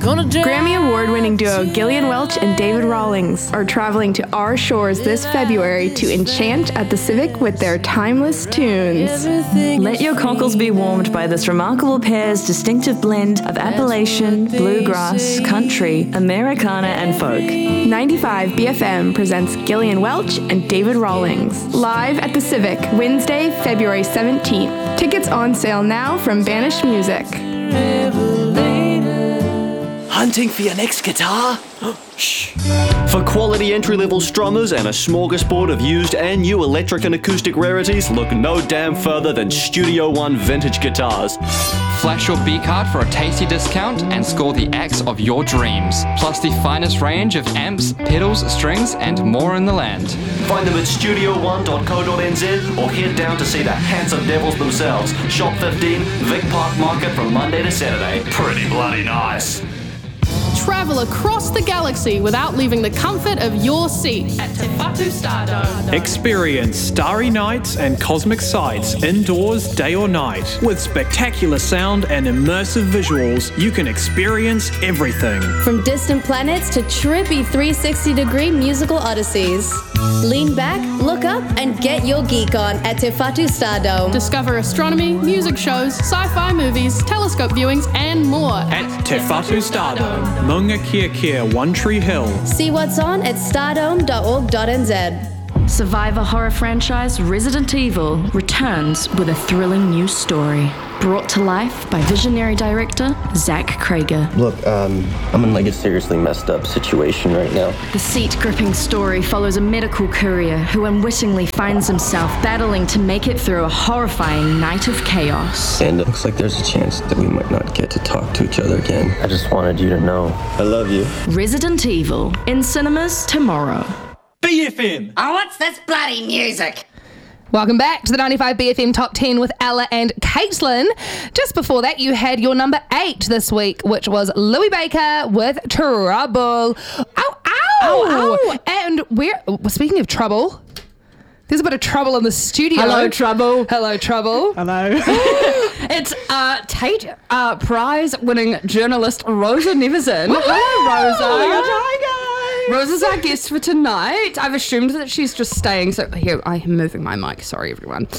Grammy Award-winning duo Gillian Welch and David Rawlings are traveling to our shores this February to enchant at the Civic with their timeless tunes. Let your cockles be warmed by this remarkable pair's distinctive blend of Appalachian, bluegrass, country, Americana, and folk. 95 BFM presents Gillian Welch and David Rawlings live at the Civic Wednesday, February 17th. Tickets on sale now from Banished Music. Hunting for your next guitar? Shh. For quality entry-level strummers and a smorgasbord of used and new electric and acoustic rarities, look no damn further than Studio One Vintage Guitars. Flash your B-card for a tasty discount and score the axe of your dreams. Plus the finest range of amps, pedals, strings, and more in the land. Find them at studio1.co.nz or head down to see the handsome devils themselves. Shop 15, Vic Park Market from Monday to Saturday. Pretty bloody nice. Travel across the galaxy without leaving the comfort of your seat at Te Whatu Stardome. Experience starry nights and cosmic sights indoors, day or night. With spectacular sound and immersive visuals, you can experience everything. From distant planets to trippy 360-degree musical odysseys. Lean back, look up, and get your geek on at Te Whatu Stardome. Discover astronomy, music shows, sci-fi movies, telescope viewings, and more At Te Whatu Stardome, Maunga Kia Kia, One Tree Hill. See what's on at stardome.org.nz. Survivor horror franchise Resident Evil returns with a thrilling new story. Brought to life by visionary director Zach Krager. Look, I'm in like a seriously messed up situation right now. The seat-gripping story follows a medical courier who unwittingly finds himself battling to make it through a horrifying night of chaos. And it looks like there's a chance that we might not get to talk to each other again. I just wanted you to know I love you. Resident Evil, in cinemas tomorrow. BFM! Oh, what's this bloody music? Welcome back to the 95 BFM Top 10 with Ella and Caitlin. Just before that, you had your number 8 this week, which was Louis Baker with Trouble. Ow, ow! Ow, ow. And speaking of trouble, there's a bit of trouble in the studio. Hello, Trouble. Hello, Trouble. Hello. It's Tate Prize-winning journalist Rosa Neverson. Hello, Rosa. Oh my God, hi, guys. Rosa's our guest for tonight. I've assumed that she's just staying. So here, I am moving my mic. Sorry, everyone.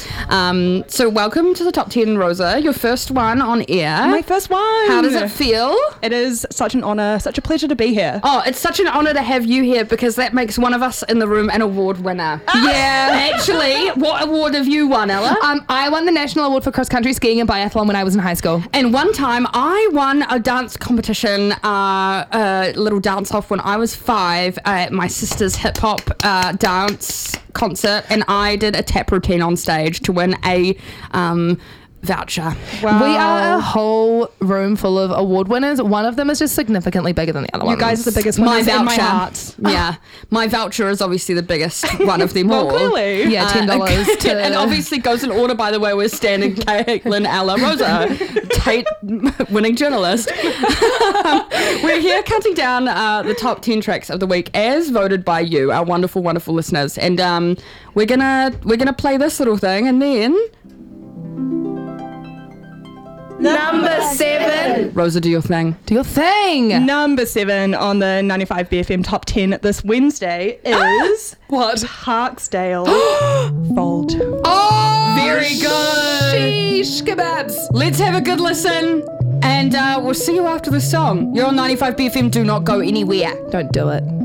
So welcome to the Top 10, Rosa. Your first one on air. My first one. How does it feel? It is such an honour, such a pleasure to be here. Oh, it's such an honour to have you here because that makes one of us in the room an award winner. Yeah. Actually, what award have you won, Ella? I won the National Award for Cross Country Skiing and Biathlon when I was in high school. And one time I won a dance competition, a little dance off when I was 5 at my sister's hip hop dance concert, and I did a tap routine on stage to win a voucher. Wow. We are a whole room full of award winners. One of them is just significantly bigger than the other one. You guys are the biggest ones in my heart. Yeah. My voucher is obviously the biggest one of them all. Well, clearly. Yeah, $10 to... And obviously goes in order, by the way. We're standing Caitlin, Ella, Rosa, Tate, winning journalist. We're here counting down the top 10 tracks of the week as voted by you, our wonderful, wonderful listeners. And we're gonna play this little thing, and then... Number 7. Rosa, do your thing. Do your thing. Number 7 on the 95 BFM Top 10 this Wednesday is... What? Parksdale Fold. Oh, very good. Sheesh kebabs. Let's have a good listen, and we'll see you after the song. You're on 95 BFM. Do not go anywhere. Don't do it.